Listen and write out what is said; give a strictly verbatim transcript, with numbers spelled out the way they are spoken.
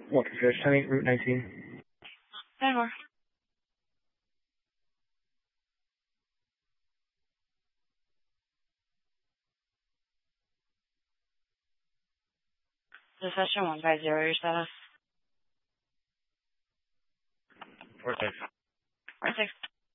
Walker Fish, ten eight, Route nineteen. ten more. Session one five zero, your status. four six. four six.